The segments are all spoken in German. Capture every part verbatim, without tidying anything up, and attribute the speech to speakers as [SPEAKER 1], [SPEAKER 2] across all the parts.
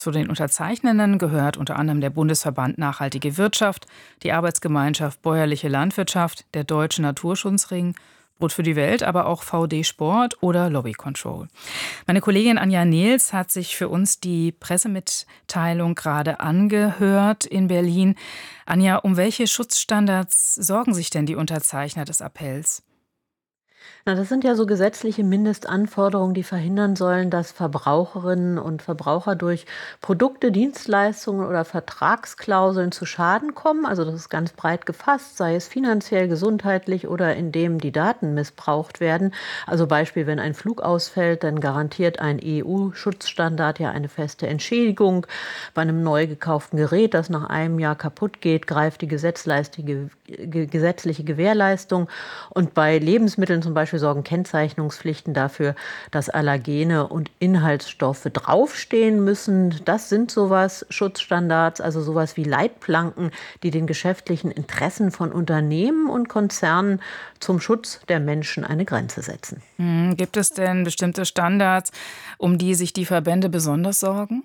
[SPEAKER 1] Zu den Unterzeichnenden gehört unter anderem der Bundesverband Nachhaltige Wirtschaft, die Arbeitsgemeinschaft Bäuerliche Landwirtschaft, der Deutsche Naturschutzring, Brot für die Welt, aber auch V D Sport oder Lobby Control. Meine Kollegin Anja Nehls hat sich für uns die Pressemitteilung gerade angehört in Berlin. Anja, um welche Schutzstandards sorgen sich denn die Unterzeichner des Appells?
[SPEAKER 2] Na, das sind ja so gesetzliche Mindestanforderungen, die verhindern sollen, dass Verbraucherinnen und Verbraucher durch Produkte, Dienstleistungen oder Vertragsklauseln zu Schaden kommen. Also das ist ganz breit gefasst, sei es finanziell, gesundheitlich oder indem die Daten missbraucht werden. Also Beispiel, wenn ein Flug ausfällt, dann garantiert ein E U-Schutzstandard ja eine feste Entschädigung. Bei einem neu gekauften Gerät, das nach einem Jahr kaputt geht, greift die gesetzliche Gewährleistung. Und bei Lebensmitteln zum Beispiel sorgen Kennzeichnungspflichten dafür, dass Allergene und Inhaltsstoffe draufstehen müssen. Das sind sowas, Schutzstandards, also sowas wie Leitplanken, die den geschäftlichen Interessen von Unternehmen und Konzernen zum Schutz der Menschen eine Grenze setzen.
[SPEAKER 1] Hm, gibt es denn bestimmte Standards, um die sich die Verbände besonders sorgen?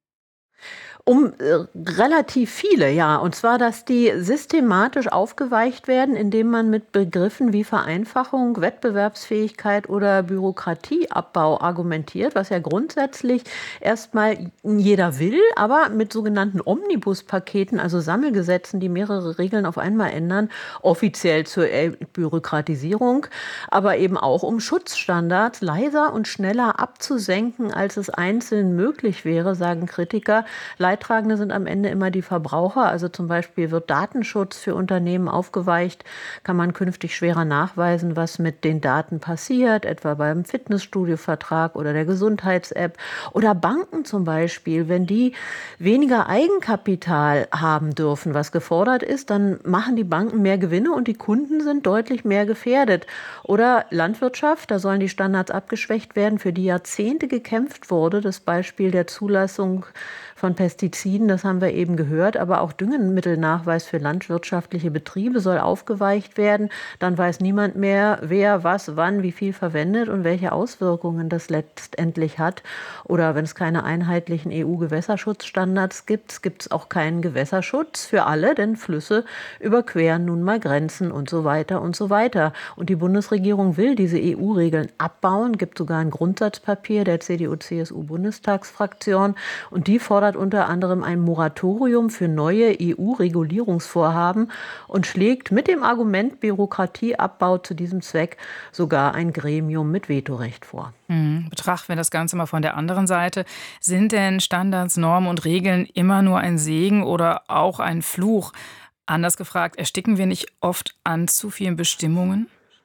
[SPEAKER 2] Um äh, relativ viele, ja. Und zwar, dass die systematisch aufgeweicht werden, indem man mit Begriffen wie Vereinfachung, Wettbewerbsfähigkeit oder Bürokratieabbau argumentiert, was ja grundsätzlich erstmal jeder will, aber mit sogenannten Omnibuspaketen, also Sammelgesetzen, die mehrere Regeln auf einmal ändern, offiziell zur Bürokratisierung, aber eben auch um Schutzstandards leiser und schneller abzusenken, als es einzeln möglich wäre, sagen Kritiker. Leidtragende sind am Ende immer die Verbraucher. Also zum Beispiel wird Datenschutz für Unternehmen aufgeweicht, kann man künftig schwerer nachweisen, was mit den Daten passiert, etwa beim Fitnessstudio-Vertrag oder der Gesundheits-App. Oder Banken zum Beispiel, wenn die weniger Eigenkapital haben dürfen, was gefordert ist, dann machen die Banken mehr Gewinne und die Kunden sind deutlich mehr gefährdet. Oder Landwirtschaft, da sollen die Standards abgeschwächt werden, für die Jahrzehnte gekämpft wurde. Das Beispiel der Zulassung von Pestiziden, das haben wir eben gehört, aber auch Düngemittelnachweis für landwirtschaftliche Betriebe soll aufgeweicht werden. Dann weiß niemand mehr, wer was, wann, wie viel verwendet und welche Auswirkungen das letztendlich hat. Oder wenn es keine einheitlichen E U-Gewässerschutzstandards gibt, gibt es auch keinen Gewässerschutz für alle, denn Flüsse überqueren nun mal Grenzen und so weiter und so weiter. Und die Bundesregierung will diese E U-Regeln abbauen, gibt sogar ein Grundsatzpapier der C D U-C S U-Bundestagsfraktion und die fordert unter anderem ein Moratorium für neue E U-Regulierungsvorhaben und schlägt mit dem Argument Bürokratieabbau zu diesem Zweck sogar ein Gremium mit Vetorecht vor.
[SPEAKER 1] Hm, betrachten wir das Ganze mal von der anderen Seite. Sind denn Standards, Normen und Regeln immer nur ein Segen oder auch ein Fluch? Anders gefragt, ersticken wir nicht oft an zu vielen Bestimmungen?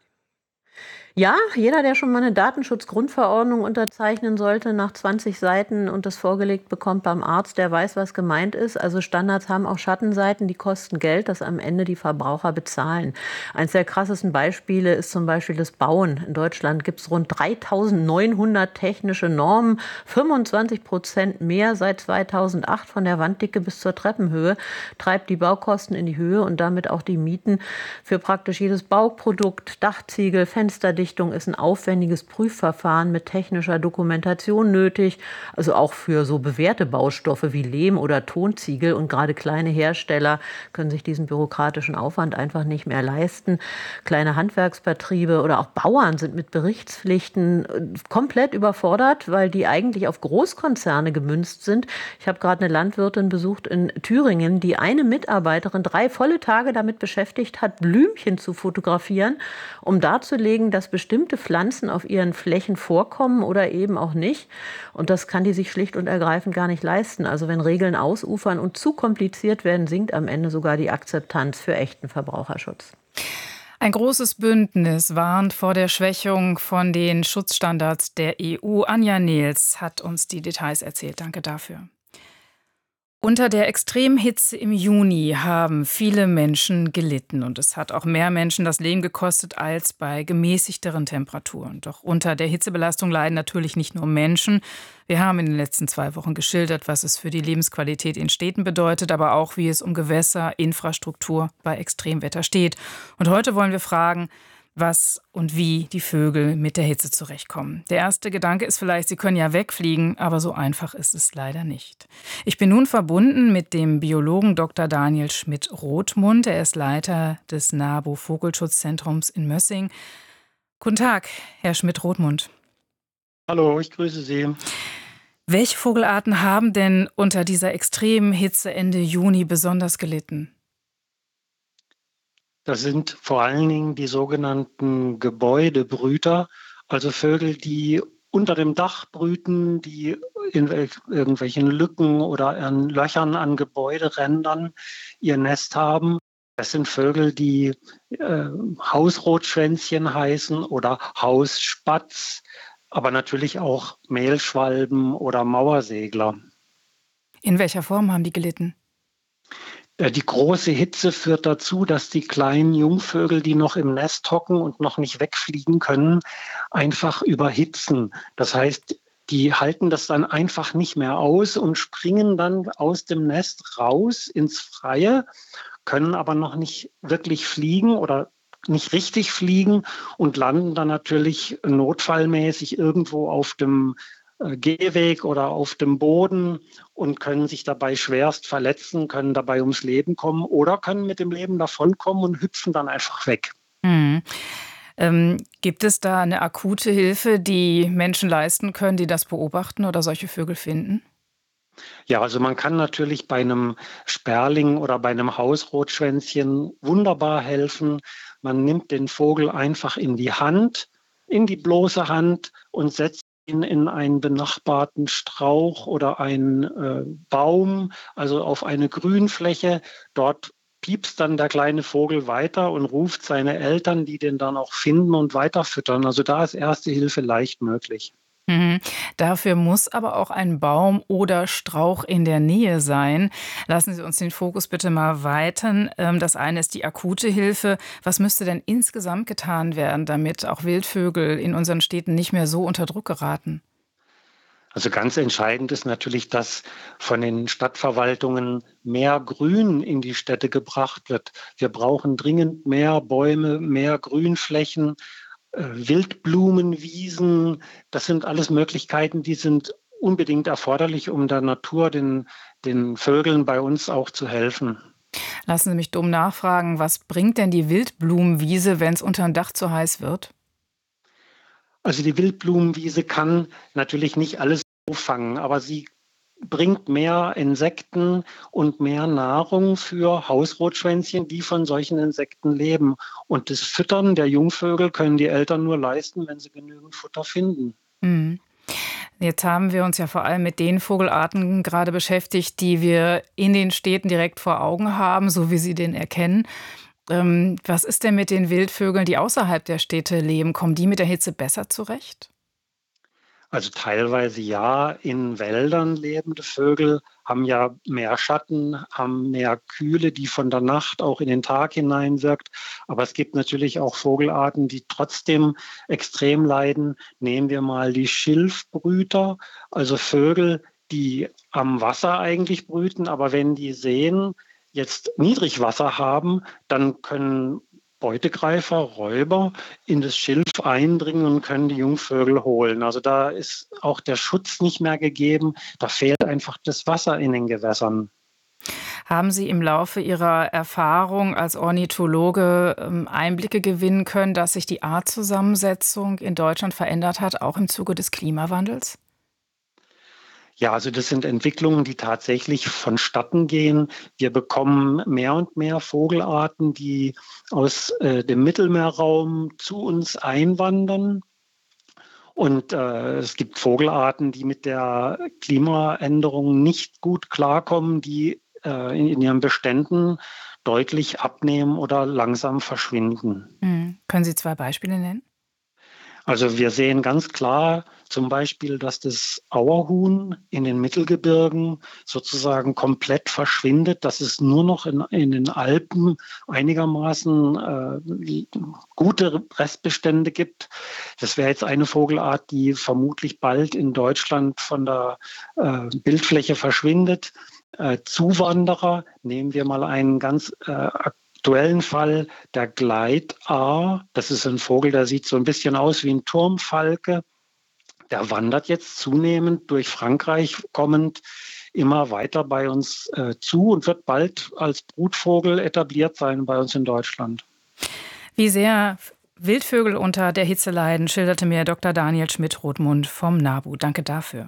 [SPEAKER 2] Ja, jeder, der schon mal eine Datenschutzgrundverordnung unterzeichnen sollte, nach zwanzig Seiten und das vorgelegt bekommt beim Arzt, der weiß, was gemeint ist. Also Standards haben auch Schattenseiten, die kosten Geld, das am Ende die Verbraucher bezahlen. Eins der krassesten Beispiele ist zum Beispiel das Bauen. In Deutschland gibt es rund dreitausendneunhundert technische Normen, fünfundzwanzig Prozent mehr seit zweitausendacht von der Wanddicke bis zur Treppenhöhe, treibt die Baukosten in die Höhe und damit auch die Mieten für praktisch jedes Bauprodukt, Dachziegel, Fensterdichtung ist ein aufwendiges Prüfverfahren mit technischer Dokumentation nötig, also auch für so bewährte Baustoffe wie Lehm oder Tonziegel. Und gerade kleine Hersteller können sich diesen bürokratischen Aufwand einfach nicht mehr leisten. Kleine Handwerksbetriebe oder auch Bauern sind mit Berichtspflichten komplett überfordert, weil die eigentlich auf Großkonzerne gemünzt sind. Ich habe gerade eine Landwirtin besucht in Thüringen, die eine Mitarbeiterin drei volle Tage damit beschäftigt hat, Blümchen zu fotografieren, um darzulegen, dass bestimmte Pflanzen auf ihren Flächen vorkommen oder eben auch nicht. Und das kann die sich schlicht und ergreifend gar nicht leisten. Also wenn Regeln ausufern und zu kompliziert werden, sinkt am Ende sogar die Akzeptanz für echten Verbraucherschutz.
[SPEAKER 1] Ein großes Bündnis warnt vor der Schwächung von den Schutzstandards der E U. Anja Nehls hat uns die Details erzählt. Danke dafür. Unter der Extremhitze im Juni haben viele Menschen gelitten und es hat auch mehr Menschen das Leben gekostet als bei gemäßigteren Temperaturen. Doch unter der Hitzebelastung leiden natürlich nicht nur Menschen. Wir haben in den letzten zwei Wochen geschildert, was es für die Lebensqualität in Städten bedeutet, aber auch, wie es um Gewässer, Infrastruktur bei Extremwetter steht. Und heute wollen wir fragen, was und wie die Vögel mit der Hitze zurechtkommen. Der erste Gedanke ist vielleicht, sie können ja wegfliegen, aber so einfach ist es leider nicht. Ich bin nun verbunden mit dem Biologen Doktor Daniel Schmidt-Rothmund. Er ist Leiter des NABU Vogelschutzzentrums in Mössing. Guten Tag, Herr Schmidt-Rothmund.
[SPEAKER 3] Hallo, ich grüße Sie.
[SPEAKER 1] Welche Vogelarten haben denn unter dieser extremen Hitze Ende Juni besonders gelitten?
[SPEAKER 3] Das sind vor allen Dingen die sogenannten Gebäudebrüter, also Vögel, die unter dem Dach brüten, die in irgendwelchen Lücken oder an Löchern an Gebäuderändern ihr Nest haben. Das sind Vögel, die äh, Hausrotschwänzchen heißen oder Hausspatz, aber natürlich auch Mehlschwalben oder Mauersegler.
[SPEAKER 1] In welcher Form haben die gelitten?
[SPEAKER 3] Die große Hitze führt dazu, dass die kleinen Jungvögel, die noch im Nest hocken und noch nicht wegfliegen können, einfach überhitzen. Das heißt, die halten das dann einfach nicht mehr aus und springen dann aus dem Nest raus ins Freie, können aber noch nicht wirklich fliegen oder nicht richtig fliegen und landen dann natürlich notfallmäßig irgendwo auf dem Gehweg oder auf dem Boden und können sich dabei schwerst verletzen, können dabei ums Leben kommen oder können mit dem Leben davonkommen und hüpfen dann einfach weg.
[SPEAKER 1] Hm. Ähm, gibt es da eine akute Hilfe, die Menschen leisten können, die das beobachten oder solche Vögel finden?
[SPEAKER 3] Ja, also man kann natürlich bei einem Sperling oder bei einem Hausrotschwänzchen wunderbar helfen. Man nimmt den Vogel einfach in die Hand, in die bloße Hand und setzt ihn in einen benachbarten Strauch oder einen äh, Baum, also auf eine Grünfläche. Dort piepst dann der kleine Vogel weiter und ruft seine Eltern, die den dann auch finden und weiterfüttern. Also da ist Erste Hilfe leicht möglich.
[SPEAKER 1] Mhm. Dafür muss aber auch ein Baum oder Strauch in der Nähe sein. Lassen Sie uns den Fokus bitte mal weitern. Ähm, Das eine ist die akute Hilfe. Was müsste denn insgesamt getan werden, damit auch Wildvögel in unseren Städten nicht mehr so unter Druck geraten?
[SPEAKER 3] Also ganz entscheidend ist natürlich, dass von den Stadtverwaltungen mehr Grün in die Städte gebracht wird. Wir brauchen dringend mehr Bäume, mehr Grünflächen, äh, Wildblumenwiesen. Das sind alles Möglichkeiten, die sind unbedingt erforderlich, um der Natur, den, den Vögeln bei uns auch zu helfen.
[SPEAKER 1] Lassen Sie mich dumm nachfragen, was bringt denn die Wildblumenwiese, wenn es unterm Dach zu heiß wird?
[SPEAKER 3] Also die Wildblumenwiese kann natürlich nicht alles auffangen, aber sie bringt mehr Insekten und mehr Nahrung für Hausrotschwänzchen, die von solchen Insekten leben. Und das Füttern der Jungvögel können die Eltern nur leisten, wenn sie genügend Futter finden.
[SPEAKER 1] Mhm. Jetzt haben wir uns ja vor allem mit den Vogelarten gerade beschäftigt, die wir in den Städten direkt vor Augen haben, so wie Sie den erkennen. Ähm, was ist denn mit den Wildvögeln, die außerhalb der Städte leben? Kommen die mit der Hitze besser zurecht?
[SPEAKER 3] Also teilweise ja, in Wäldern lebende Vögel haben ja mehr Schatten, haben mehr Kühle, die von der Nacht auch in den Tag hineinwirkt. Aber es gibt natürlich auch Vogelarten, die trotzdem extrem leiden. Nehmen wir mal die Schilfbrüter, also Vögel, die am Wasser eigentlich brüten, aber wenn die Seen jetzt Niedrigwasser haben, dann können Beutegreifer, Räuber in das Schilf eindringen und können die Jungvögel holen. Also da ist auch der Schutz nicht mehr gegeben. Da fehlt einfach das Wasser in den Gewässern.
[SPEAKER 1] Haben Sie im Laufe Ihrer Erfahrung als Ornithologe ähm, Einblicke gewinnen können, dass sich die Artzusammensetzung in Deutschland verändert hat, auch im Zuge des Klimawandels?
[SPEAKER 3] Ja, also das sind Entwicklungen, die tatsächlich vonstatten gehen. Wir bekommen mehr und mehr Vogelarten, die aus äh, dem Mittelmeerraum zu uns einwandern. Und äh, es gibt Vogelarten, die mit der Klimaänderung nicht gut klarkommen, die äh, in, in ihren Beständen deutlich abnehmen oder langsam verschwinden.
[SPEAKER 1] Mhm. Können Sie zwei Beispiele nennen?
[SPEAKER 3] Also wir sehen ganz klar zum Beispiel, dass das Auerhuhn in den Mittelgebirgen sozusagen komplett verschwindet, dass es nur noch in, in den Alpen einigermaßen äh, gute Restbestände gibt. Das wäre jetzt eine Vogelart, die vermutlich bald in Deutschland von der äh, Bildfläche verschwindet. Äh, Zuwanderer, nehmen wir mal einen ganz äh, aktuellen Fall der Gleitaar. Das ist ein Vogel, der sieht so ein bisschen aus wie ein Turmfalke. Der wandert jetzt zunehmend durch Frankreich kommend immer weiter bei uns äh, zu und wird bald als Brutvogel etabliert sein bei uns in Deutschland.
[SPEAKER 1] Wie sehr Wildvögel unter der Hitze leiden, schilderte mir Doktor Daniel Schmidt-Rothmund vom NABU. Danke dafür.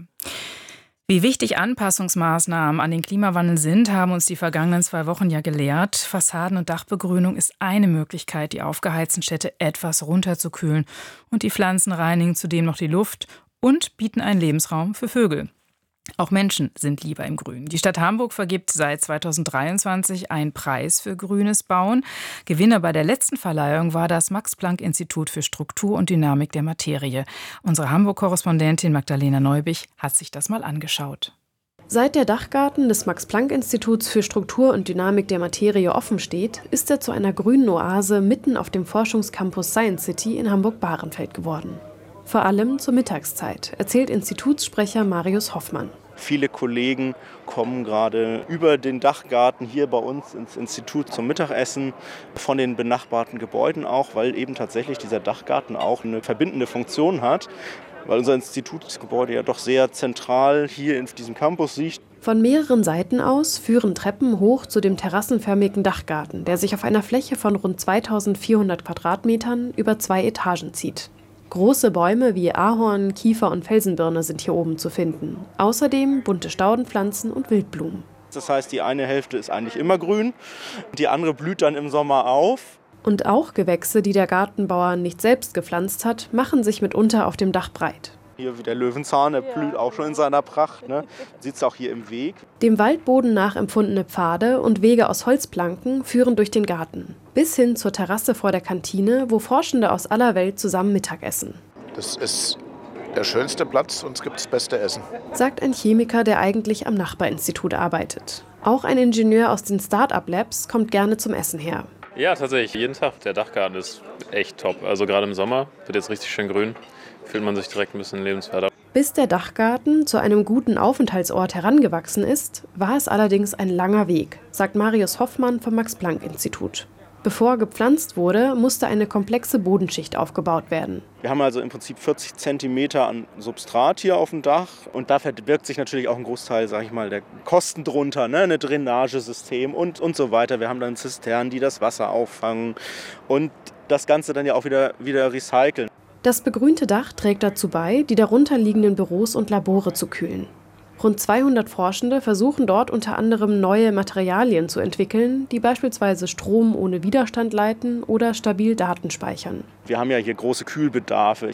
[SPEAKER 1] Wie wichtig Anpassungsmaßnahmen an den Klimawandel sind, haben uns die vergangenen zwei Wochen ja gelehrt. Fassaden- und Dachbegrünung ist eine Möglichkeit, die aufgeheizten Städte etwas runterzukühlen. Und die Pflanzen reinigen zudem noch die Luft und bieten einen Lebensraum für Vögel. Auch Menschen sind lieber im Grün. Die Stadt Hamburg vergibt seit zweitausenddreiundzwanzig einen Preis für grünes Bauen. Gewinner bei der letzten Verleihung war das Max-Planck-Institut für Struktur und Dynamik der Materie. Unsere Hamburg-Korrespondentin Magdalena Neubich hat sich das mal angeschaut.
[SPEAKER 4] Seit der Dachgarten des Max-Planck-Instituts für Struktur und Dynamik der Materie offen steht, ist er zu einer grünen Oase mitten auf dem Forschungscampus Science City in Hamburg-Bahrenfeld geworden. Vor allem zur Mittagszeit, erzählt Institutssprecher Marius Hoffmann.
[SPEAKER 5] Viele Kollegen kommen gerade über den Dachgarten hier bei uns ins Institut zum Mittagessen, von den benachbarten Gebäuden auch, weil eben tatsächlich dieser Dachgarten auch eine verbindende Funktion hat, weil unser Institutsgebäude ja doch sehr zentral hier in diesem Campus liegt.
[SPEAKER 4] Von mehreren Seiten aus führen Treppen hoch zu dem terrassenförmigen Dachgarten, der sich auf einer Fläche von rund zweitausendvierhundert Quadratmetern über zwei Etagen zieht. Große Bäume wie Ahorn, Kiefer und Felsenbirne sind hier oben zu finden. Außerdem bunte Staudenpflanzen und Wildblumen.
[SPEAKER 5] Das heißt, die eine Hälfte ist eigentlich immer grün, die andere blüht dann im Sommer auf.
[SPEAKER 4] Und auch Gewächse, die der Gartenbauer nicht selbst gepflanzt hat, machen sich mitunter auf dem Dach breit.
[SPEAKER 5] Hier wie der Löwenzahn, der blüht auch schon in seiner Pracht. Ne? Sieht es auch hier im Weg.
[SPEAKER 4] Dem Waldboden nachempfundene Pfade und Wege aus Holzplanken führen durch den Garten. Bis hin zur Terrasse vor der Kantine, wo Forschende aus aller Welt zusammen Mittag essen.
[SPEAKER 6] Das ist der schönste Platz und es gibt das beste Essen.
[SPEAKER 4] Sagt ein Chemiker, der eigentlich am Nachbarinstitut arbeitet. Auch ein Ingenieur aus den Start-up-Labs kommt gerne zum Essen her.
[SPEAKER 7] Ja, tatsächlich. Jeden Tag. Der Dachgarten ist echt top. Also gerade im Sommer wird jetzt richtig schön grün. Fühlt man sich direkt ein bisschen lebenswerter.
[SPEAKER 4] Bis der Dachgarten zu einem guten Aufenthaltsort herangewachsen ist, war es allerdings ein langer Weg, sagt Marius Hoffmann vom Max-Planck-Institut. Bevor gepflanzt wurde, musste eine komplexe Bodenschicht aufgebaut werden.
[SPEAKER 5] Wir haben also im Prinzip vierzig Zentimeter an Substrat hier auf dem Dach. Und da verbirgt sich natürlich auch ein Großteil, sage ich mal, der Kosten drunter, ne? Ein Drainagesystem und, und so weiter. Wir haben dann Zisternen, die das Wasser auffangen und das Ganze dann ja auch wieder, wieder recyceln.
[SPEAKER 4] Das begrünte Dach trägt dazu bei, die darunter liegenden Büros und Labore zu kühlen. Rund zweihundert Forschende versuchen dort unter anderem neue Materialien zu entwickeln, die beispielsweise Strom ohne Widerstand leiten oder stabil Daten speichern.
[SPEAKER 5] Wir haben ja hier große Kühlbedarfe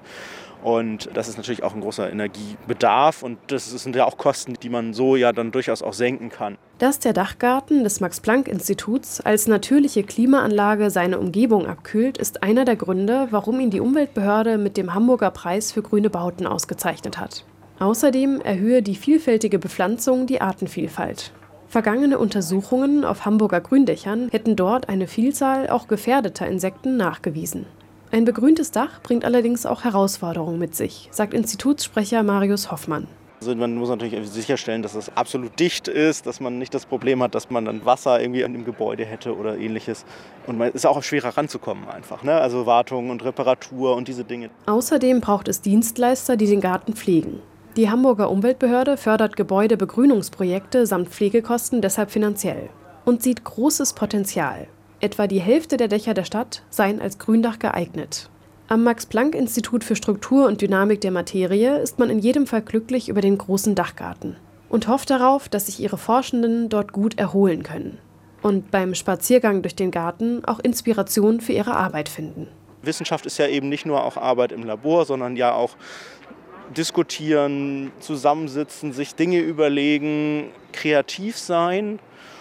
[SPEAKER 5] und das ist natürlich auch ein großer Energiebedarf und das sind ja auch Kosten, die man so ja dann durchaus auch senken kann.
[SPEAKER 4] Dass der Dachgarten des Max-Planck-Instituts als natürliche Klimaanlage seine Umgebung abkühlt, ist einer der Gründe, warum ihn die Umweltbehörde mit dem Hamburger Preis für grüne Bauten ausgezeichnet hat. Außerdem erhöhe die vielfältige Bepflanzung die Artenvielfalt. Vergangene Untersuchungen auf Hamburger Gründächern hätten dort eine Vielzahl auch gefährdeter Insekten nachgewiesen. Ein begrüntes Dach bringt allerdings auch Herausforderungen mit sich, sagt Institutssprecher Marius Hoffmann.
[SPEAKER 5] Also man muss natürlich sicherstellen, dass es absolut dicht ist, dass man nicht das Problem hat, dass man dann Wasser irgendwie in dem Gebäude hätte oder ähnliches. Und es ist auch schwerer ranzukommen einfach, ne? Also Wartung und Reparatur und diese Dinge.
[SPEAKER 4] Außerdem braucht es Dienstleister, die den Garten pflegen. Die Hamburger Umweltbehörde fördert Gebäudebegrünungsprojekte samt Pflegekosten deshalb finanziell und sieht großes Potenzial. Etwa die Hälfte der Dächer der Stadt seien als Gründach geeignet. Am Max-Planck-Institut für Struktur und Dynamik der Materie ist man in jedem Fall glücklich über den großen Dachgarten und hofft darauf, dass sich ihre Forschenden dort gut erholen können und beim Spaziergang durch den Garten auch Inspiration für ihre Arbeit finden.
[SPEAKER 5] Wissenschaft ist ja eben nicht nur auch Arbeit im Labor, sondern ja auch diskutieren, zusammensitzen, sich Dinge überlegen, kreativ sein.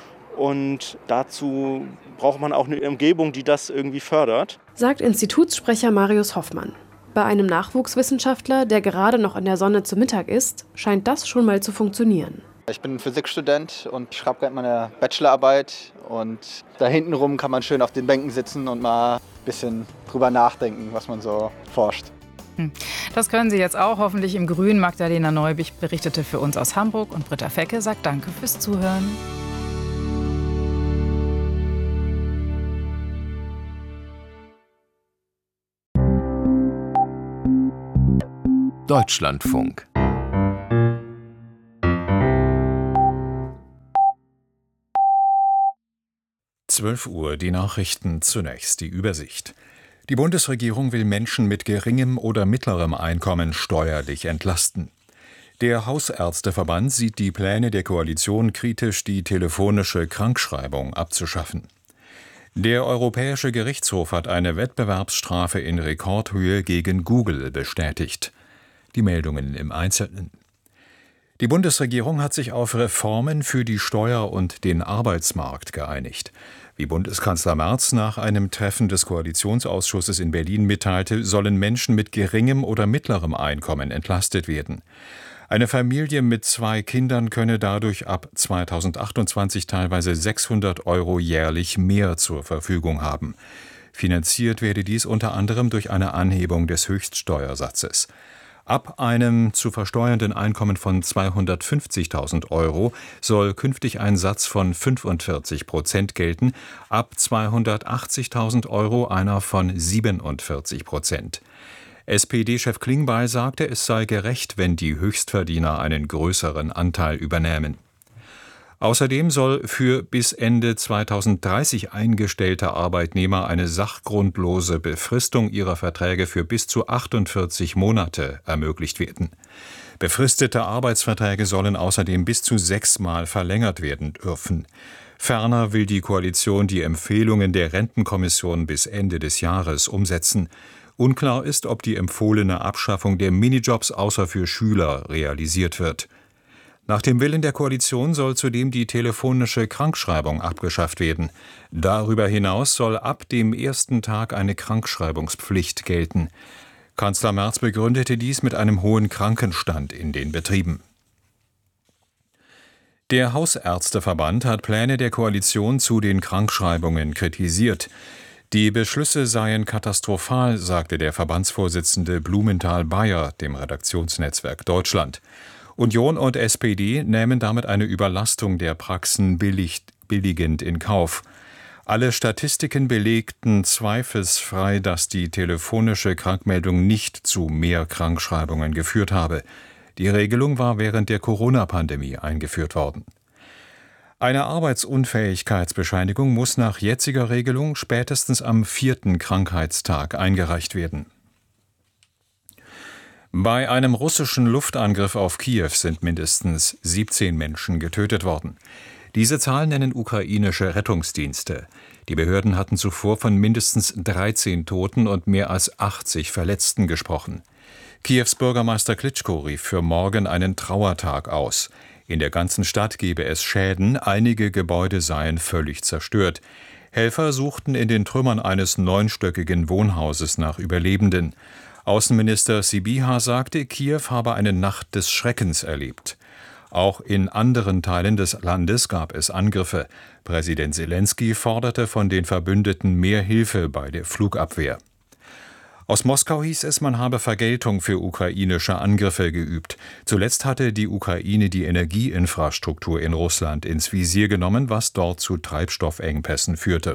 [SPEAKER 5] Und dazu braucht man auch eine Umgebung, die das irgendwie fördert.
[SPEAKER 4] Sagt Institutssprecher Marius Hoffmann. Bei einem Nachwuchswissenschaftler, der gerade noch in der Sonne zu Mittag isst, scheint das schon mal zu funktionieren.
[SPEAKER 8] Ich bin Physikstudent und schreibe gerade meine Bachelorarbeit. Und da hintenrum kann man schön auf den Bänken sitzen und mal ein bisschen drüber nachdenken, was man so forscht.
[SPEAKER 1] Das können Sie jetzt auch hoffentlich im Grün. Magdalena Neubich berichtete für uns aus Hamburg und Britta Fecke sagt Danke fürs Zuhören.
[SPEAKER 9] Deutschlandfunk.
[SPEAKER 10] zwölf Uhr, die Nachrichten, zunächst die Übersicht. Die Bundesregierung will Menschen mit geringem oder mittlerem Einkommen steuerlich entlasten. Der Hausärzteverband sieht die Pläne der Koalition kritisch, die telefonische Krankschreibung abzuschaffen. Der Europäische Gerichtshof hat eine Wettbewerbsstrafe in Rekordhöhe gegen Google bestätigt. Die Meldungen im Einzelnen. Die Bundesregierung hat sich auf Reformen für die Steuer- und den Arbeitsmarkt geeinigt. Wie Bundeskanzler Merz nach einem Treffen des Koalitionsausschusses in Berlin mitteilte, sollen Menschen mit geringem oder mittlerem Einkommen entlastet werden. Eine Familie mit zwei Kindern könne dadurch ab zweitausendachtundzwanzig teilweise sechshundert Euro jährlich mehr zur Verfügung haben. Finanziert werde dies unter anderem durch eine Anhebung des Höchststeuersatzes. Ab einem zu versteuernden Einkommen von zweihundertfünfzigtausend Euro soll künftig ein Satz von fünfundvierzig Prozent gelten, ab zweihundertachtzigtausend Euro einer von siebenundvierzig Prozent. S P D-Chef Klingbeil sagte, es sei gerecht, wenn die Höchstverdiener einen größeren Anteil übernähmen. Außerdem soll für bis Ende zweitausenddreißig eingestellte Arbeitnehmer eine sachgrundlose Befristung ihrer Verträge für bis zu achtundvierzig Monate ermöglicht werden. Befristete Arbeitsverträge sollen außerdem bis zu sechsmal verlängert werden dürfen. Ferner will die Koalition die Empfehlungen der Rentenkommission bis Ende des Jahres umsetzen. Unklar ist, ob die empfohlene Abschaffung der Minijobs außer für Schüler realisiert wird. Nach dem Willen der Koalition soll zudem die telefonische Krankschreibung abgeschafft werden. Darüber hinaus soll ab dem ersten Tag eine Krankschreibungspflicht gelten. Kanzler Merz begründete dies mit einem hohen Krankenstand in den Betrieben. Der Hausärzteverband hat Pläne der Koalition zu den Krankschreibungen kritisiert. Die Beschlüsse seien katastrophal, sagte der Verbandsvorsitzende Blumenthal-Beyer dem Redaktionsnetzwerk Deutschland. Union und S P D nehmen damit eine Überlastung der Praxen billig, billigend in Kauf. Alle Statistiken belegten zweifelsfrei, dass die telefonische Krankmeldung nicht zu mehr Krankschreibungen geführt habe. Die Regelung war während der Corona-Pandemie eingeführt worden. Eine Arbeitsunfähigkeitsbescheinigung muss nach jetziger Regelung spätestens am vierten Krankheitstag eingereicht werden. Bei einem russischen Luftangriff auf Kiew sind mindestens siebzehn Menschen getötet worden. Diese Zahl nennen ukrainische Rettungsdienste. Die Behörden hatten zuvor von mindestens dreizehn Toten und mehr als achtzig Verletzten gesprochen. Kiews Bürgermeister Klitschko rief für morgen einen Trauertag aus. In der ganzen Stadt gebe es Schäden, einige Gebäude seien völlig zerstört. Helfer suchten in den Trümmern eines neunstöckigen Wohnhauses nach Überlebenden. Außenminister Sybiha sagte, Kiew habe eine Nacht des Schreckens erlebt. Auch in anderen Teilen des Landes gab es Angriffe. Präsident Selenskyj forderte von den Verbündeten mehr Hilfe bei der Flugabwehr. Aus Moskau hieß es, man habe Vergeltung für ukrainische Angriffe geübt. Zuletzt hatte die Ukraine die Energieinfrastruktur in Russland ins Visier genommen, was dort zu Treibstoffengpässen führte.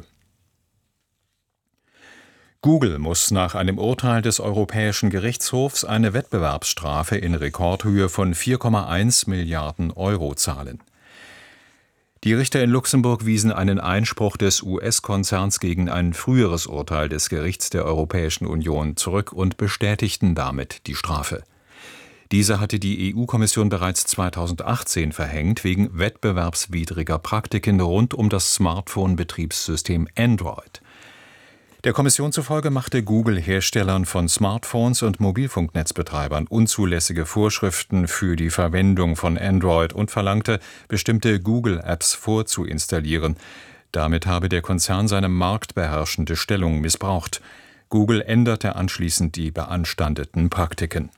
[SPEAKER 10] Google muss nach einem Urteil des Europäischen Gerichtshofs eine Wettbewerbsstrafe in Rekordhöhe von vier Komma eins Milliarden Euro zahlen. Die Richter in Luxemburg wiesen einen Einspruch des U S-Konzerns gegen ein früheres Urteil des Gerichts der Europäischen Union zurück und bestätigten damit die Strafe. Diese hatte die E U-Kommission bereits zweitausendachtzehn verhängt wegen wettbewerbswidriger Praktiken rund um das Smartphone-Betriebssystem Android. Der Kommission zufolge machte Google Herstellern von Smartphones und Mobilfunknetzbetreibern unzulässige Vorschriften für die Verwendung von Android und verlangte, bestimmte Google-Apps vorzuinstallieren. Damit habe der Konzern seine marktbeherrschende Stellung missbraucht. Google änderte anschließend die beanstandeten Praktiken.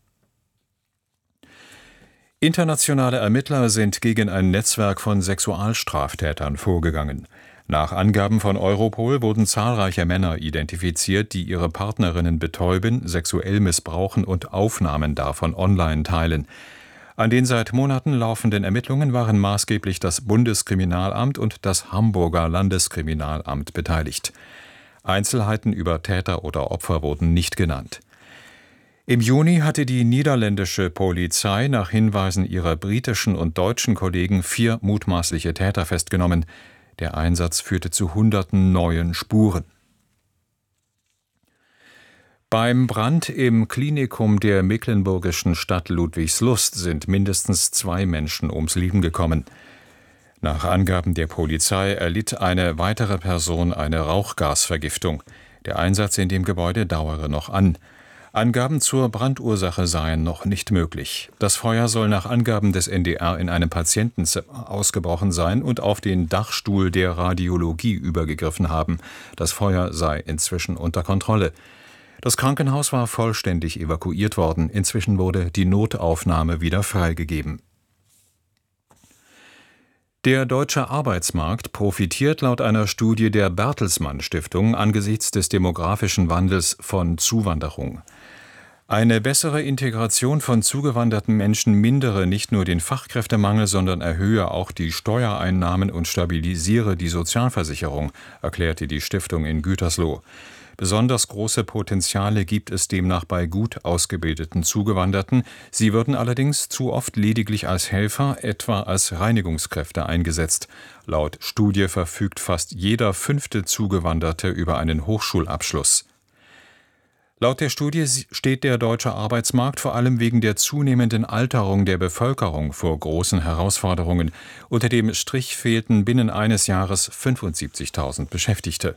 [SPEAKER 10] Internationale Ermittler sind gegen ein Netzwerk von Sexualstraftätern vorgegangen. Nach Angaben von Europol wurden zahlreiche Männer identifiziert, die ihre Partnerinnen betäuben, sexuell missbrauchen und Aufnahmen davon online teilen. An den seit Monaten laufenden Ermittlungen waren maßgeblich das Bundeskriminalamt und das Hamburger Landeskriminalamt beteiligt. Einzelheiten über Täter oder Opfer wurden nicht genannt. Im Juni hatte die niederländische Polizei nach Hinweisen ihrer britischen und deutschen Kollegen vier mutmaßliche Täter festgenommen. Der Einsatz führte zu hunderten neuen Spuren. Beim Brand im Klinikum der mecklenburgischen Stadt Ludwigslust sind mindestens zwei Menschen ums Leben gekommen. Nach Angaben der Polizei erlitt eine weitere Person eine Rauchgasvergiftung. Der Einsatz in dem Gebäude dauere noch an. Angaben zur Brandursache seien noch nicht möglich. Das Feuer soll nach Angaben des N D R in einem Patientenzimmer ausgebrochen sein und auf den Dachstuhl der Radiologie übergegriffen haben. Das Feuer sei inzwischen unter Kontrolle. Das Krankenhaus war vollständig evakuiert worden. Inzwischen wurde die Notaufnahme wieder freigegeben. Der deutsche Arbeitsmarkt profitiert laut einer Studie der Bertelsmann Stiftung angesichts des demografischen Wandels von Zuwanderung. Eine bessere Integration von zugewanderten Menschen mindere nicht nur den Fachkräftemangel, sondern erhöhe auch die Steuereinnahmen und stabilisiere die Sozialversicherung, erklärte die Stiftung in Gütersloh. Besonders große Potenziale gibt es demnach bei gut ausgebildeten Zugewanderten. Sie würden allerdings zu oft lediglich als Helfer, etwa als Reinigungskräfte eingesetzt. Laut Studie verfügt fast jeder fünfte Zugewanderte über einen Hochschulabschluss. Laut der Studie steht der deutsche Arbeitsmarkt vor allem wegen der zunehmenden Alterung der Bevölkerung vor großen Herausforderungen. Unter dem Strich fehlten binnen eines Jahres fünfundsiebzigtausend Beschäftigte.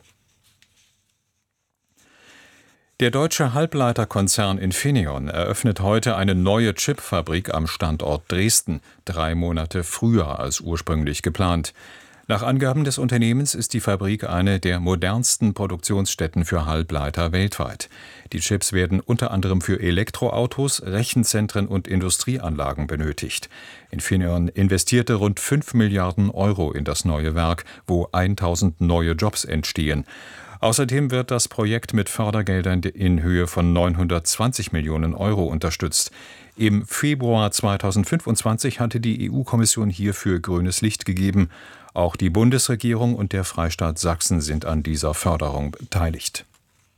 [SPEAKER 10] Der deutsche Halbleiterkonzern Infineon eröffnet heute eine neue Chipfabrik am Standort Dresden, drei Monate früher als ursprünglich geplant. Nach Angaben des Unternehmens ist die Fabrik eine der modernsten Produktionsstätten für Halbleiter weltweit. Die Chips werden unter anderem für Elektroautos, Rechenzentren und Industrieanlagen benötigt. Infineon investierte rund fünf Milliarden Euro in das neue Werk, wo tausend neue Jobs entstehen. Außerdem wird das Projekt mit Fördergeldern in Höhe von neunhundertzwanzig Millionen Euro unterstützt. Im Februar zweitausendfünfundzwanzig hatte die E U-Kommission hierfür grünes Licht gegeben. Auch die Bundesregierung und der Freistaat Sachsen sind an dieser Förderung beteiligt.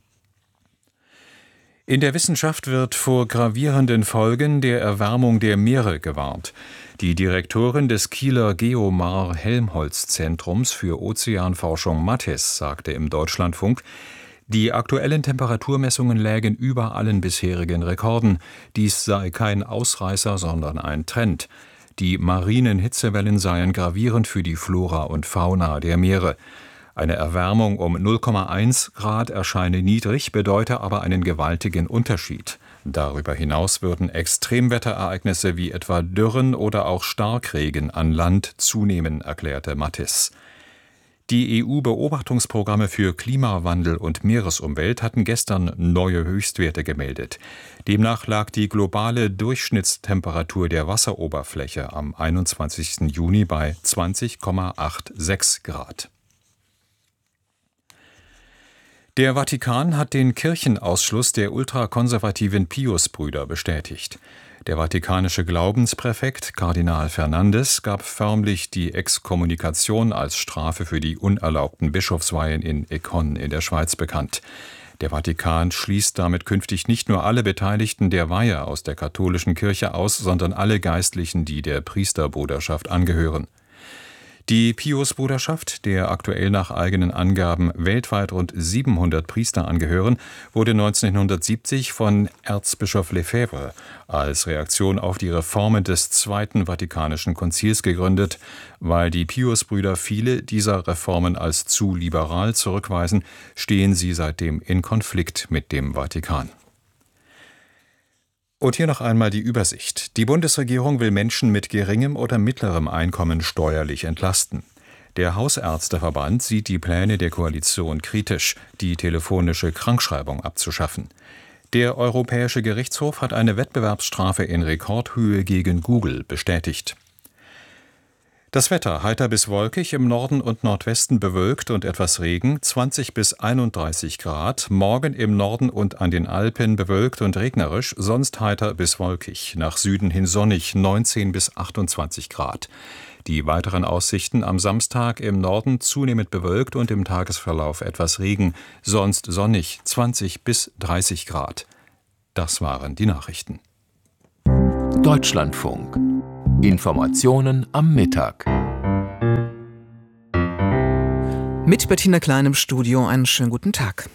[SPEAKER 10] In der Wissenschaft wird vor gravierenden Folgen der Erwärmung der Meere gewarnt. Die Direktorin des Kieler Geomar-Helmholtz-Zentrums für Ozeanforschung Mattes sagte im Deutschlandfunk, die aktuellen Temperaturmessungen lägen über allen bisherigen Rekorden. Dies sei kein Ausreißer, sondern ein Trend. Die marinen Hitzewellen seien gravierend für die Flora und Fauna der Meere. Eine Erwärmung um null Komma eins Grad erscheine niedrig, bedeute aber einen gewaltigen Unterschied. Darüber hinaus würden Extremwetterereignisse wie etwa Dürren oder auch Starkregen an Land zunehmen, erklärte Mattes. Die E U-Beobachtungsprogramme für Klimawandel und Meeresumwelt hatten gestern neue Höchstwerte gemeldet. Demnach lag die globale Durchschnittstemperatur der Wasseroberfläche am einundzwanzigsten Juni bei zwanzig Komma sechsundachtzig Grad. Der Vatikan hat den Kirchenausschluss der ultrakonservativen Pius-Brüder bestätigt. Der vatikanische Glaubenspräfekt Kardinal Fernandes gab förmlich die Exkommunikation als Strafe für die unerlaubten Bischofsweihen in Écon in der Schweiz bekannt. Der Vatikan schließt damit künftig nicht nur alle Beteiligten der Weihe aus der katholischen Kirche aus, sondern alle Geistlichen, die der Priesterbruderschaft angehören. Die Pius-Bruderschaft, der aktuell nach eigenen Angaben weltweit rund siebenhundert Priester angehören, wurde neunzehnhundertsiebzig von Erzbischof Lefebvre als Reaktion auf die Reformen des Zweiten Vatikanischen Konzils gegründet. Weil die Pius-Brüder viele dieser Reformen als zu liberal zurückweisen, stehen sie seitdem in Konflikt mit dem Vatikan. Und hier noch einmal die Übersicht. Die Bundesregierung will Menschen mit geringem oder mittlerem Einkommen steuerlich entlasten. Der Hausärzteverband sieht die Pläne der Koalition kritisch, die telefonische Krankschreibung abzuschaffen. Der Europäische Gerichtshof hat eine Wettbewerbsstrafe in Rekordhöhe gegen Google bestätigt. Das Wetter heiter bis wolkig, im Norden und Nordwesten bewölkt und etwas Regen, zwanzig bis einunddreißig Grad, morgen im Norden und an den Alpen bewölkt und regnerisch, sonst heiter bis wolkig, nach Süden hin sonnig, neunzehn bis achtundzwanzig Grad. Die weiteren Aussichten am Samstag im Norden zunehmend bewölkt und im Tagesverlauf etwas Regen, sonst sonnig, zwanzig bis dreißig Grad. Das waren die Nachrichten.
[SPEAKER 9] Deutschlandfunk. Informationen am Mittag.
[SPEAKER 11] Mit Bettina Klein im Studio, einen schönen guten Tag.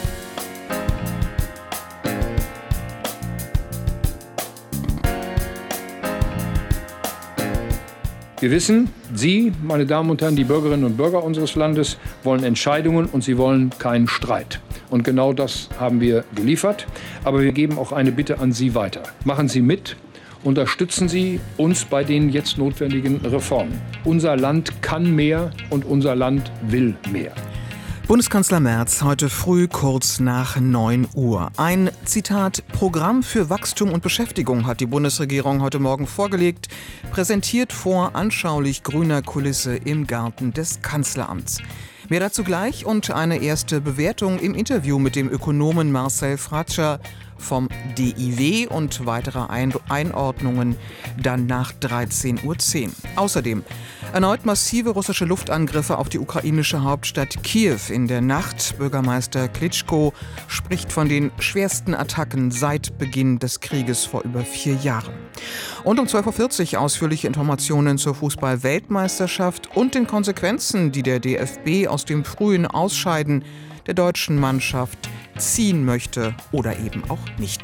[SPEAKER 12] Wir wissen, Sie, meine Damen und Herren, die Bürgerinnen und Bürger unseres Landes, wollen Entscheidungen und Sie wollen keinen Streit. Und genau das haben wir geliefert. Aber wir geben auch eine Bitte an Sie weiter. Machen Sie mit, unterstützen Sie uns bei den jetzt notwendigen Reformen. Unser Land kann mehr und unser Land will mehr.
[SPEAKER 11] Bundeskanzler Merz heute früh kurz nach neun Uhr. Ein, Zitat, Programm für Wachstum und Beschäftigung hat die Bundesregierung heute Morgen vorgelegt, präsentiert vor anschaulich grüner Kulisse im Garten des Kanzleramts. Mehr dazu gleich und eine erste Bewertung im Interview mit dem Ökonomen Marcel Fratscher vom D I W und weitere Einordnungen dann nach dreizehn Uhr zehn. Außerdem erneut massive russische Luftangriffe auf die ukrainische Hauptstadt Kiew in der Nacht. Bürgermeister Klitschko spricht von den schwersten Attacken seit Beginn des Krieges vor über vier Jahren. Und um zwölf Uhr vierzig ausführliche Informationen zur Fußball-Weltmeisterschaft und den Konsequenzen, die der D F B aus dem frühen Ausscheiden der deutschen Mannschaft ziehen möchte oder eben auch nicht.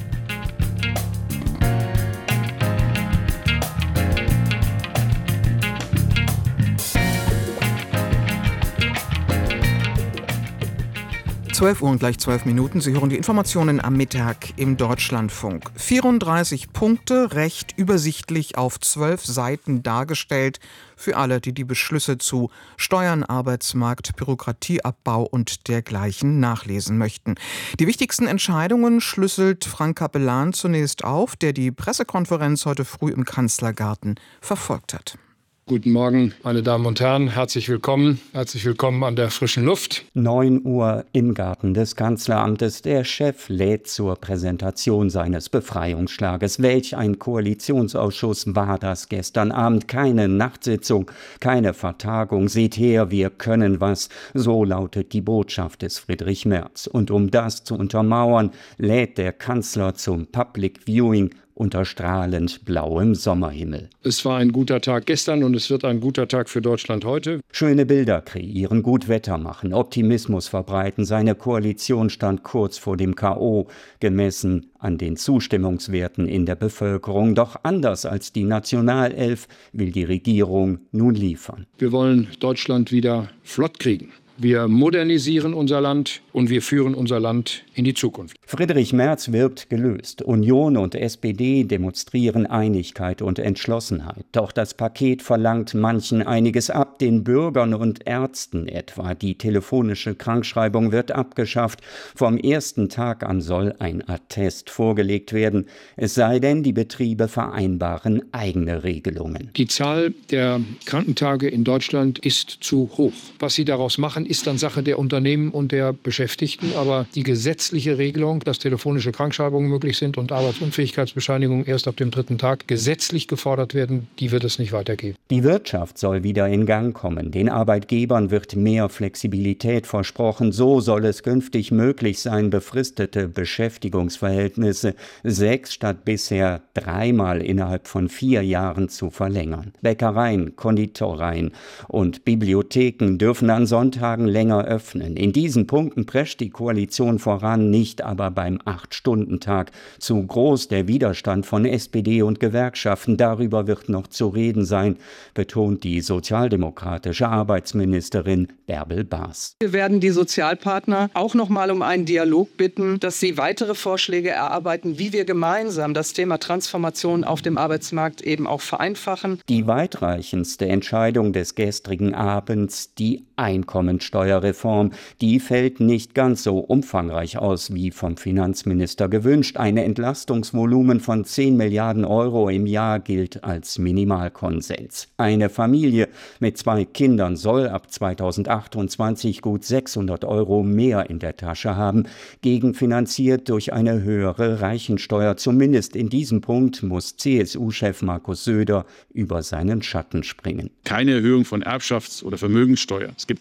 [SPEAKER 11] zwölf Uhr und gleich zwölf Minuten. Sie hören die Informationen am Mittag im Deutschlandfunk. vierunddreißig Punkte, recht übersichtlich auf zwölf Seiten dargestellt für alle, die die Beschlüsse zu Steuern, Arbeitsmarkt, Bürokratieabbau und dergleichen nachlesen möchten. Die wichtigsten Entscheidungen schlüsselt Frank Capellan zunächst auf, der die Pressekonferenz heute früh im Kanzlergarten verfolgt hat.
[SPEAKER 12] Guten Morgen, meine Damen und Herren. Herzlich willkommen. Herzlich willkommen an der frischen Luft.
[SPEAKER 13] neun Uhr im Garten des Kanzleramtes. Der Chef lädt zur Präsentation seines Befreiungsschlages. Welch ein Koalitionsausschuss war das gestern Abend. Keine Nachtsitzung, keine Vertagung. Seht her, wir können was. So lautet die Botschaft des Friedrich Merz. Und um das zu untermauern, lädt der Kanzler zum Public Viewing unter strahlend blauem Sommerhimmel.
[SPEAKER 12] Es war ein guter Tag gestern und es wird ein guter Tag für Deutschland heute.
[SPEAKER 13] Schöne Bilder kreieren, gut Wetter machen, Optimismus verbreiten. Seine Koalition stand kurz vor dem K O, gemessen an den Zustimmungswerten in der Bevölkerung. Doch anders als die Nationalelf will die Regierung nun liefern.
[SPEAKER 12] Wir wollen Deutschland wieder flott kriegen. Wir modernisieren unser Land und wir führen unser Land in die Zukunft.
[SPEAKER 13] Friedrich Merz wirkt gelöst. Union und S P D demonstrieren Einigkeit und Entschlossenheit. Doch das Paket verlangt manchen einiges ab, den Bürgern und Ärzten etwa. Die telefonische Krankschreibung wird abgeschafft. Vom ersten Tag an soll ein Attest vorgelegt werden. Es sei denn, die Betriebe vereinbaren eigene Regelungen.
[SPEAKER 12] Die Zahl der Krankentage in Deutschland ist zu hoch. Was sie daraus machen, ist dann Sache der Unternehmen und der Beschäftigten. Aber die gesetzliche Regelung, dass telefonische Krankschreibungen möglich sind und Arbeitsunfähigkeitsbescheinigungen erst ab dem dritten Tag gesetzlich gefordert werden, die wird es nicht weitergeben.
[SPEAKER 13] Die Wirtschaft soll wieder in Gang kommen. Den Arbeitgebern wird mehr Flexibilität versprochen. So soll es künftig möglich sein, befristete Beschäftigungsverhältnisse sechs statt bisher dreimal innerhalb von vier Jahren zu verlängern. Bäckereien, Konditoreien und Bibliotheken dürfen an Sonntagen länger öffnen. In diesen Punkten prescht die Koalition voran, nicht aber beim acht-Stunden-Tag. Zu groß der Widerstand von S P D und Gewerkschaften. Darüber wird noch zu reden sein, betont die sozialdemokratische Arbeitsministerin Bärbel Baas.
[SPEAKER 14] Wir werden die Sozialpartner auch noch mal um einen Dialog bitten, dass sie weitere Vorschläge erarbeiten, wie wir gemeinsam das Thema Transformation auf dem Arbeitsmarkt eben auch vereinfachen.
[SPEAKER 13] Die weitreichendste Entscheidung des gestrigen Abends, die Einkommensteuerreform, die fällt nicht ganz so umfangreich aus wie vom Finanzminister gewünscht. Ein Entlastungsvolumen von zehn Milliarden Euro im Jahr gilt als Minimalkonsens. Eine Familie mit zwei Kindern soll ab zweitausendachtundzwanzig gut sechshundert Euro mehr in der Tasche haben, gegenfinanziert durch eine höhere Reichensteuer. Zumindest in diesem Punkt muss C S U-Chef Markus Söder über seinen Schatten springen.
[SPEAKER 15] Keine Erhöhung von Erbschafts- oder Vermögenssteuer. Es gibt keine Anhebung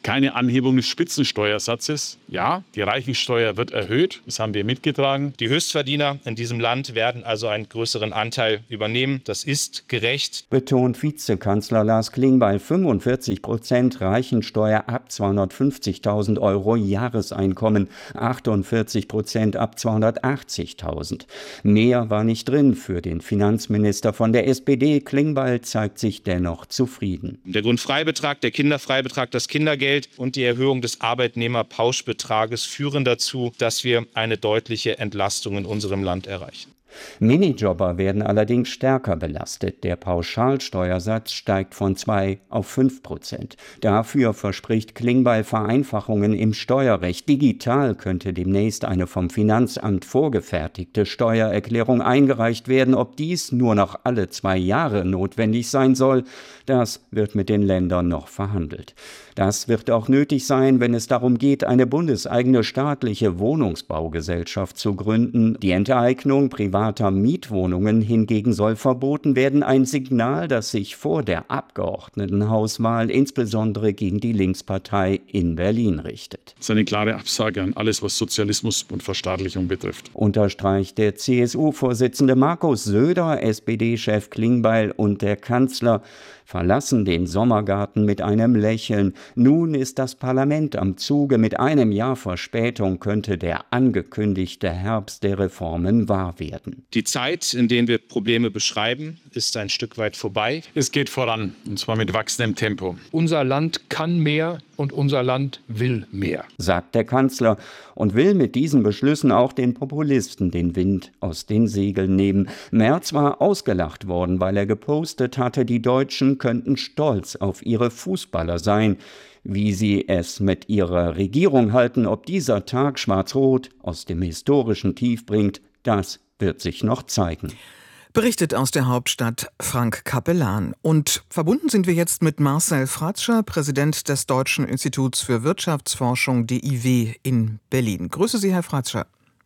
[SPEAKER 15] Anhebung des Spitzensteuersatzes. Ja, die Reichensteuer wird erhöht. Das haben wir mitgetragen.
[SPEAKER 16] Die Höchstverdiener in diesem Land werden also einen größeren Anteil übernehmen. Das ist gerecht.
[SPEAKER 13] Betont Vizekanzler Lars Klingbeil. fünfundvierzig Prozent Reichensteuer ab zweihundertfünfzigtausend Euro Jahreseinkommen. achtundvierzig Prozent ab zweihundertachtzigtausend. Mehr war nicht drin für den Finanzminister von der S P D. Klingbeil zeigt sich dennoch zufrieden.
[SPEAKER 16] Der Grundfreibetrag, der Kinderfreibetrag, das Kindergeld und die Erhöhung des Arbeitnehmerpauschbetrages führen dazu, dass wir eine deutliche Entlastung in unserem Land erreichen.
[SPEAKER 13] Minijobber werden allerdings stärker belastet. Der Pauschalsteuersatz steigt von zwei auf fünf Prozent. Dafür verspricht Klingbeil Vereinfachungen im Steuerrecht. Digital könnte demnächst eine vom Finanzamt vorgefertigte Steuererklärung eingereicht werden. Ob dies nur noch alle zwei Jahre notwendig sein soll, das wird mit den Ländern noch verhandelt. Das wird auch nötig sein, wenn es darum geht, eine bundeseigene staatliche Wohnungsbaugesellschaft zu gründen. Die Enteignung privater Mietwohnungen hingegen soll verboten werden. Ein Signal, das sich vor der Abgeordnetenhauswahl insbesondere gegen die Linkspartei in Berlin richtet.
[SPEAKER 15] Das ist eine klare Absage an alles, was Sozialismus und Verstaatlichung betrifft.
[SPEAKER 13] Unterstreicht der C S U-Vorsitzende Markus Söder, S P D-Chef Klingbeil und der Kanzler verlassen den Sommergarten mit einem Lächeln. Nun ist das Parlament am Zuge. Mit einem Jahr Verspätung könnte der angekündigte Herbst der Reformen wahr werden.
[SPEAKER 16] Die Zeit, in der wir Probleme beschreiben, ist ein Stück weit vorbei.
[SPEAKER 15] Es geht voran, und zwar mit wachsendem Tempo.
[SPEAKER 12] Unser Land kann mehr und unser Land will mehr,
[SPEAKER 13] sagt der Kanzler und will mit diesen Beschlüssen auch den Populisten den Wind aus den Segeln nehmen. Merz war ausgelacht worden, weil er gepostet hatte, die Deutschen könnten stolz auf ihre Fußballer sein. Wie sie es mit ihrer Regierung halten, ob dieser Tag Schwarz-Rot aus dem historischen Tief bringt, das wird sich noch zeigen.
[SPEAKER 11] Berichtet aus der Hauptstadt Frank Capellan. Und verbunden sind wir jetzt mit Marcel Fratscher, Präsident des Deutschen Instituts für Wirtschaftsforschung D I W in Berlin. Grüße Sie, Herr Fratscher.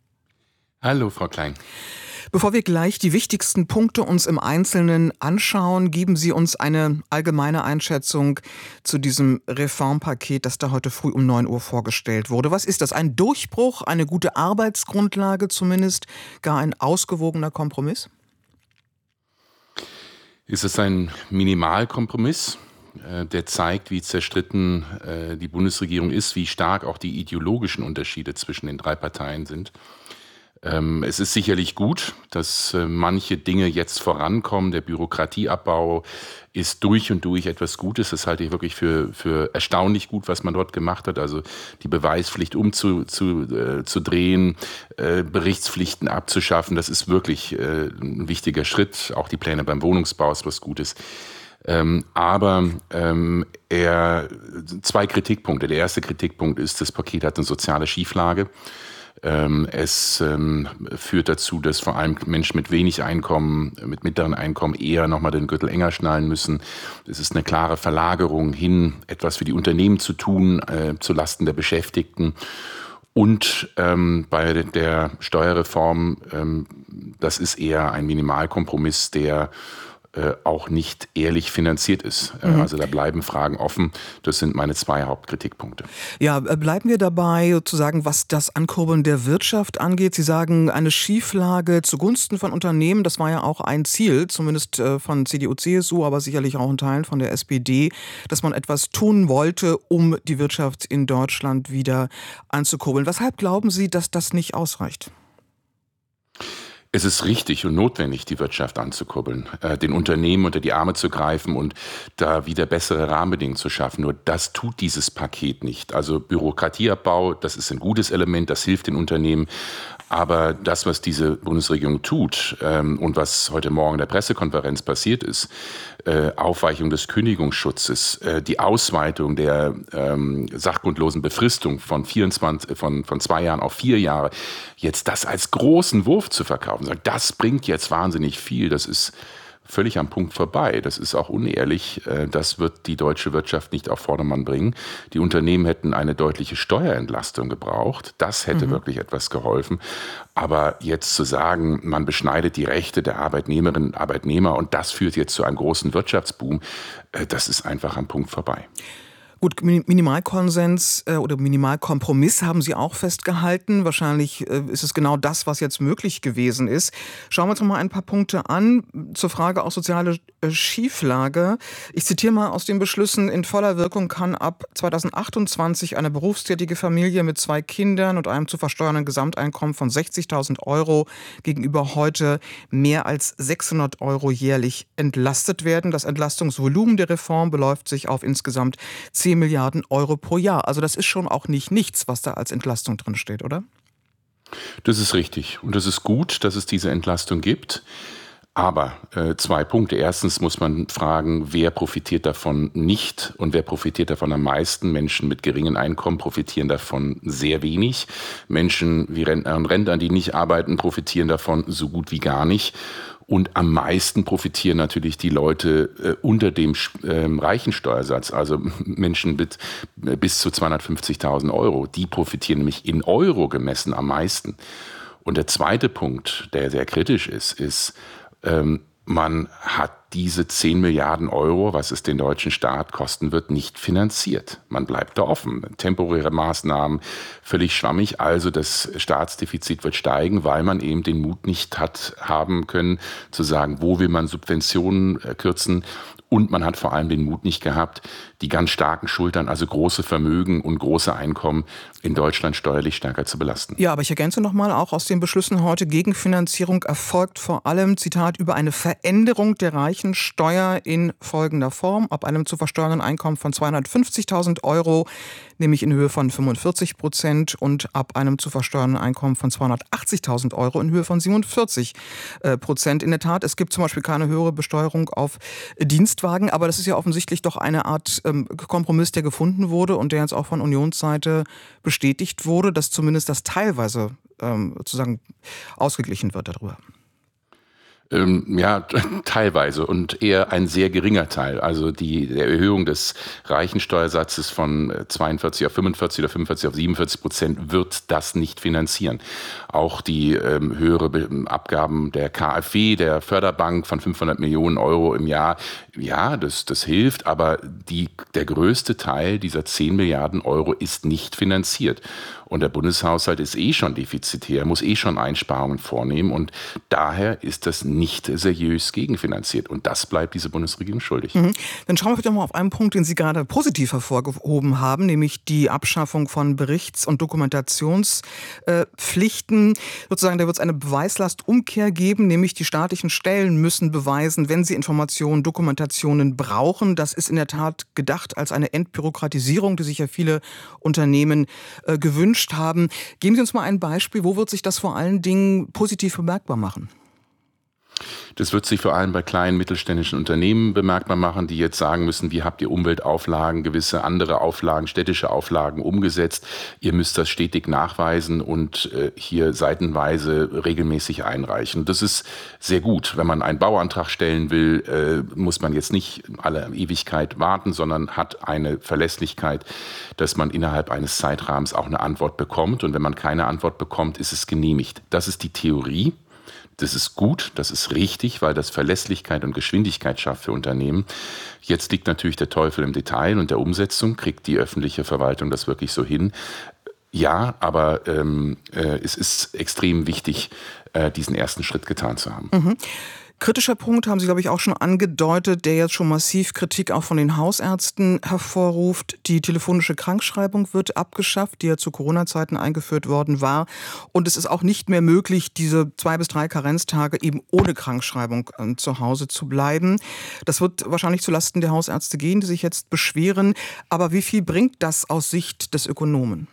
[SPEAKER 17] Hallo, Frau Klein.
[SPEAKER 11] Bevor wir gleich die wichtigsten Punkte uns im Einzelnen anschauen, geben Sie uns eine allgemeine Einschätzung zu diesem Reformpaket, das da heute früh um neun Uhr vorgestellt wurde. Was ist das? Ein Durchbruch, eine gute Arbeitsgrundlage zumindest, gar ein ausgewogener Kompromiss?
[SPEAKER 17] Ist es ein Minimalkompromiss, der zeigt, wie zerstritten die Bundesregierung ist, wie stark auch die ideologischen Unterschiede zwischen den drei Parteien sind. Es ist sicherlich gut, dass manche Dinge jetzt vorankommen. Der Bürokratieabbau ist durch und durch etwas Gutes. Das halte ich wirklich für, für erstaunlich gut, was man dort gemacht hat. Also die Beweispflicht umzudrehen, äh, Berichtspflichten abzuschaffen, das ist wirklich äh, ein wichtiger Schritt. Auch die Pläne beim Wohnungsbau ist was Gutes. Ähm, aber ähm, er, zwei Kritikpunkte. Der erste Kritikpunkt ist, das Paket hat eine soziale Schieflage. Es ähm, führt dazu, dass vor allem Menschen mit wenig Einkommen, mit mittleren Einkommen eher nochmal den Gürtel enger schnallen müssen. Es ist eine klare Verlagerung hin, etwas für die Unternehmen zu tun, äh, zu Lasten der Beschäftigten. Und ähm, bei der Steuerreform, ähm, das ist eher ein Minimalkompromiss, der auch nicht ehrlich finanziert ist. Mhm. Also da bleiben Fragen offen. Das sind meine zwei Hauptkritikpunkte.
[SPEAKER 11] Ja, bleiben wir dabei, sozusagen, was das Ankurbeln der Wirtschaft angeht. Sie sagen, eine Schieflage zugunsten von Unternehmen, das war ja auch ein Ziel, zumindest von C D U, C S U, aber sicherlich auch in Teilen von der S P D, dass man etwas tun wollte, um die Wirtschaft in Deutschland wieder anzukurbeln. Weshalb glauben Sie, dass das nicht ausreicht?
[SPEAKER 17] Es ist richtig und notwendig, die Wirtschaft anzukurbeln, äh, den Unternehmen unter die Arme zu greifen und da wieder bessere Rahmenbedingungen zu schaffen. Nur das tut dieses Paket nicht. Also Bürokratieabbau, das ist ein gutes Element, das hilft den Unternehmen. Aber das, was diese Bundesregierung tut ähm, und was heute Morgen in der Pressekonferenz passiert ist, äh, Aufweichung des Kündigungsschutzes, äh, die Ausweitung der ähm, sachgrundlosen Befristung von, vierundzwanzig, von, von zwei Jahren auf vier Jahre, jetzt das als großen Wurf zu verkaufen, das bringt jetzt wahnsinnig viel, das ist völlig am Punkt vorbei. Das ist auch unehrlich. Das wird die deutsche Wirtschaft nicht auf Vordermann bringen. Die Unternehmen hätten eine deutliche Steuerentlastung gebraucht. Das hätte mhm. wirklich etwas geholfen. Aber jetzt zu sagen, man beschneidet die Rechte der Arbeitnehmerinnen und Arbeitnehmer und das führt jetzt zu einem großen Wirtschaftsboom, das ist einfach am Punkt vorbei.
[SPEAKER 11] Gut, Minimalkonsens äh, oder Minimalkompromiss haben Sie auch festgehalten. Wahrscheinlich äh, ist es genau das, was jetzt möglich gewesen ist. Schauen wir uns noch mal ein paar Punkte an zur Frage auch soziale äh, Schieflage. Ich zitiere mal aus den Beschlüssen: In voller Wirkung kann ab zweitausendachtundzwanzig eine berufstätige Familie mit zwei Kindern und einem zu versteuernden Gesamteinkommen von sechzigtausend Euro gegenüber heute mehr als sechshundert Euro jährlich entlastet werden. Das Entlastungsvolumen der Reform beläuft sich auf insgesamt zehn Milliarden Euro pro Jahr. Also das ist schon auch nicht nichts, was da als Entlastung drin steht, oder?
[SPEAKER 17] Das ist richtig. Und das ist gut, dass es diese Entlastung gibt. Aber äh, zwei Punkte. Erstens muss man fragen, wer profitiert davon nicht und wer profitiert davon am meisten. Menschen mit geringen Einkommen profitieren davon sehr wenig. Menschen wie Rentner und Rentner, die nicht arbeiten, profitieren davon so gut wie gar nicht. Und am meisten profitieren natürlich die Leute äh, unter dem äh, Reichensteuersatz, also Menschen mit äh, bis zu zweihundertfünfzigtausend Euro. Die profitieren nämlich in Euro gemessen am meisten. Und der zweite Punkt, der sehr kritisch ist, ist, ähm, man hat diese zehn Milliarden Euro, was es den deutschen Staat kosten wird, nicht finanziert. Man bleibt da offen. Temporäre Maßnahmen, völlig schwammig. Also das Staatsdefizit wird steigen, weil man eben den Mut nicht hat haben können, zu sagen, wo will man Subventionen kürzen. Und man hat vor allem den Mut nicht gehabt, die ganz starken Schultern, also große Vermögen und große Einkommen in Deutschland steuerlich stärker zu belasten.
[SPEAKER 11] Ja, aber ich ergänze nochmal auch aus den Beschlüssen heute: Gegenfinanzierung erfolgt vor allem, Zitat, über eine Veränderung der Reichensteuer in folgender Form. Ab einem zu versteuernden Einkommen von zweihundertfünfzigtausend Euro, nämlich in Höhe von fünfundvierzig Prozent, und ab einem zu versteuernden Einkommen von zweihundertachtzigtausend Euro in Höhe von siebenundvierzig Prozent. In der Tat, es gibt zum Beispiel keine höhere Besteuerung auf Dienstwagen, aber das ist ja offensichtlich doch eine Art ähm, Kompromiss, der gefunden wurde und der jetzt auch von Unionsseite bestätigt wurde, dass zumindest das teilweise ähm, sozusagen ausgeglichen wird darüber.
[SPEAKER 17] Ähm, ja, teilweise und eher ein sehr geringer Teil. Also die, die Erhöhung des Reichensteuersatzes von zweiundvierzig auf fünfundvierzig oder fünfundvierzig auf siebenundvierzig Prozent wird das nicht finanzieren. Auch die ähm, höhere Be- Abgaben der K f W, der Förderbank von fünfhundert Millionen Euro im Jahr, ja, das, das hilft, aber die, der größte Teil dieser zehn Milliarden Euro ist nicht finanziert. Und der Bundeshaushalt ist eh schon defizitär, muss eh schon Einsparungen vornehmen. Und daher ist das nicht seriös gegenfinanziert. Und das bleibt diese Bundesregierung schuldig.
[SPEAKER 11] Mhm. Dann schauen wir vielleicht mal auf einen Punkt, den Sie gerade positiv hervorgehoben haben, nämlich die Abschaffung von Berichts- und Dokumentationspflichten. Sozusagen, da wird es eine Beweislastumkehr geben, nämlich die staatlichen Stellen müssen beweisen, wenn sie Informationen, Dokumentationen brauchen. Das ist in der Tat gedacht als eine Entbürokratisierung, die sich ja viele Unternehmen äh, gewünscht haben. Geben Sie uns mal ein Beispiel, wo wird sich das vor allen Dingen positiv bemerkbar machen?
[SPEAKER 17] Das wird sich vor allem bei kleinen mittelständischen Unternehmen bemerkbar machen, die jetzt sagen müssen, wie habt ihr Umweltauflagen, gewisse andere Auflagen, städtische Auflagen umgesetzt. Ihr müsst das stetig nachweisen und äh, hier seitenweise regelmäßig einreichen. Das ist sehr gut. Wenn man einen Bauantrag stellen will, äh, muss man jetzt nicht alle Ewigkeit warten, sondern hat eine Verlässlichkeit, dass man innerhalb eines Zeitrahmens auch eine Antwort bekommt. Und wenn man keine Antwort bekommt, ist es genehmigt. Das ist die Theorie. Das ist gut, das ist richtig, weil das Verlässlichkeit und Geschwindigkeit schafft für Unternehmen. Jetzt liegt natürlich der Teufel im Detail und der Umsetzung. Kriegt die öffentliche Verwaltung das wirklich so hin? Ja, aber ähm, äh, es ist extrem wichtig, äh, diesen ersten Schritt getan zu haben.
[SPEAKER 11] Mhm. Kritischer Punkt haben Sie, glaube ich, auch schon angedeutet, der jetzt schon massiv Kritik auch von den Hausärzten hervorruft. Die telefonische Krankschreibung wird abgeschafft, die ja zu Corona-Zeiten eingeführt worden war. Und es ist auch nicht mehr möglich, diese zwei bis drei Karenztage eben ohne Krankschreibung äh, zu Hause zu bleiben. Das wird wahrscheinlich zulasten der Hausärzte gehen, die sich jetzt beschweren. Aber wie viel bringt das aus Sicht des Ökonomen?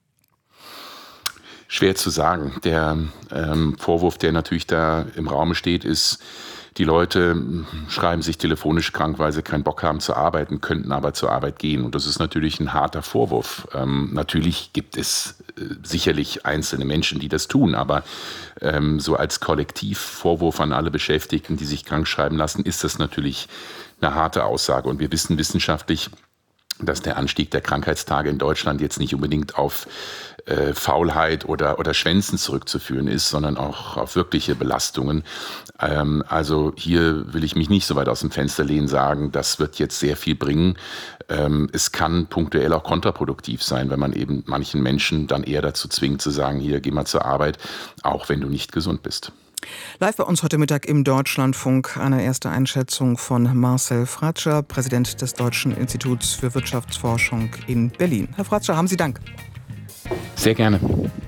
[SPEAKER 17] Schwer zu sagen. Der ähm, Vorwurf, der natürlich da im Raum steht, ist, die Leute schreiben sich telefonisch krank, weil sie keinen Bock haben zu arbeiten, könnten aber zur Arbeit gehen. Und das ist natürlich ein harter Vorwurf. Ähm, natürlich gibt es äh, sicherlich einzelne Menschen, die das tun, aber ähm, so als Kollektivvorwurf an alle Beschäftigten, die sich krank schreiben lassen, ist das natürlich eine harte Aussage. Und wir wissen wissenschaftlich, dass der Anstieg der Krankheitstage in Deutschland jetzt nicht unbedingt auf äh, Faulheit oder, oder Schwänzen zurückzuführen ist, sondern auch auf wirkliche Belastungen. Ähm, also hier will ich mich nicht so weit aus dem Fenster lehnen, sagen, das wird jetzt sehr viel bringen. Ähm, es kann punktuell auch kontraproduktiv sein, wenn man eben manchen Menschen dann eher dazu zwingt zu sagen, hier, geh mal zur Arbeit, auch wenn du nicht gesund bist.
[SPEAKER 11] Live bei uns heute Mittag im Deutschlandfunk eine erste Einschätzung von Marcel Fratscher, Präsident des Deutschen Instituts für Wirtschaftsforschung in Berlin. Herr Fratscher, haben Sie Dank.
[SPEAKER 17] Sehr gerne.